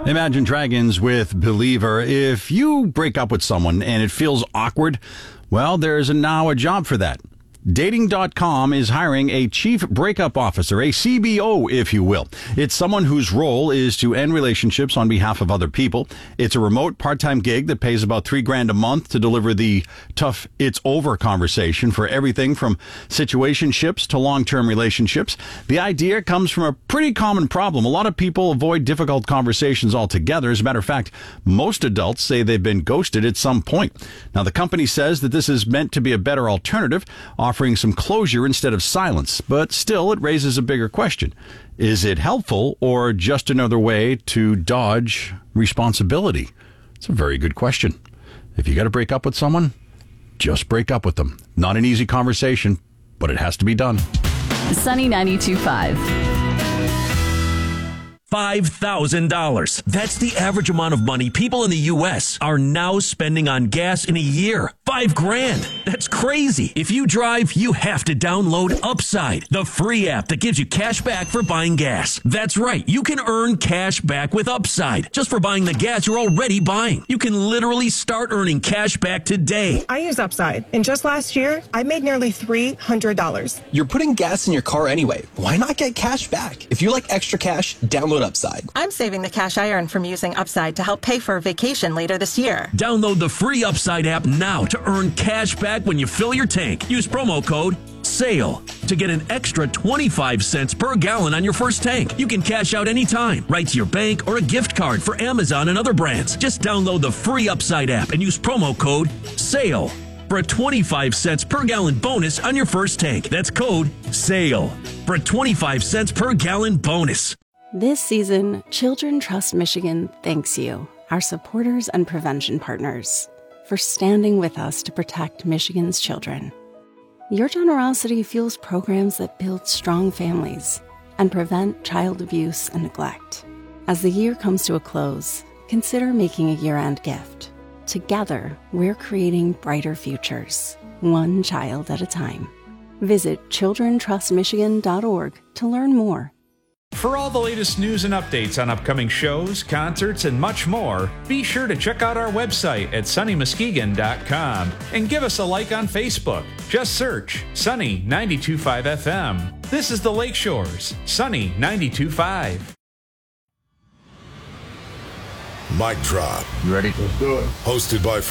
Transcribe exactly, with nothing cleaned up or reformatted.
Imagine Dragons with Believer. If you break up with someone and it feels awkward, well, there's now a job for that. Dating dot com is hiring a chief breakup officer, a C B O, if you will. It's someone whose role is to end relationships on behalf of other people. It's a remote part-time gig that pays about three grand a month to deliver the tough it's over conversation for everything from situationships to long-term relationships. The idea comes from a pretty common problem. A lot of people avoid difficult conversations altogether. As a matter of fact, most adults say they've been ghosted at some point. Now, the company says that this is meant to be a better alternative, offering some closure instead of silence. But still, it raises a bigger question. Is it helpful or just another way to dodge responsibility? It's a very good question. If you got to break up with someone, just break up with them. Not an easy conversation, but it has to be done. Sunny ninety-two point five. five thousand dollars. That's the average amount of money people in the U S are now spending on gas in a year. Five grand. That's crazy. If you drive, you have to download Upside, the free app that gives you cash back for buying gas. That's right. You can earn cash back with Upside just for buying the gas you're already buying. You can literally start earning cash back today. I use Upside, and just last year, I made nearly three hundred dollars. You're putting gas in your car anyway. Why not get cash back? If you like extra cash, download Upside. I'm saving the cash I earn from using Upside to help pay for a vacation later this year. Download the free Upside app now to earn cash back when you fill your tank. Use promo code SALE to get an extra twenty-five cents per gallon on your first tank. You can cash out anytime, right to your bank or a gift card for Amazon and other brands. Just download the free Upside app and use promo code SALE for a twenty-five cents per gallon bonus on your first tank. That's code SALE for a twenty-five cents per gallon bonus. This season, Children Trust Michigan thanks you, our supporters and prevention partners, for standing with us to protect Michigan's children. Your generosity fuels programs that build strong families and prevent child abuse and neglect. As the year comes to a close, consider making a year-end gift. Together, we're creating brighter futures, one child at a time. Visit children trust michigan dot org to learn more. For all the latest news and updates on upcoming shows, concerts, and much more, be sure to check out our website at sunny muskegon dot com and give us a like on Facebook. Just search Sunny ninety-two point five F M. This is the Lakeshores, Sunny ninety-two point five. Mic drop. You ready? Let's do it. Hosted by